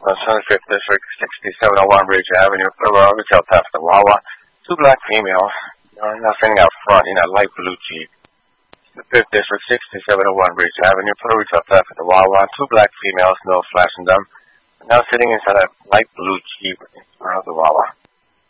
25th District, 6701 Ridge Avenue, Federal Retail Path to Wawa. Two black females are now sitting out front in a light blue Jeep. The 5th District, 6701 Ridge Avenue, Federal Retail Path to Wawa. Two black females, no flashing them, are now sitting inside a light blue Jeep in front of the Wawa.